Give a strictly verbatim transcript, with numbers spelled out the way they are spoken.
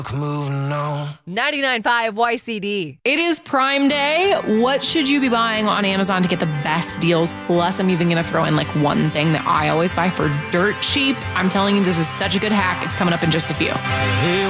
Moving on. ninety-nine point five Y C D. It is Prime Day. What should you be buying on Amazon to get the best deals? Plus, I'm even going to throw in like one thing that I always buy for dirt cheap. I'm telling you, this is such a good hack. It's coming up in just a few. Here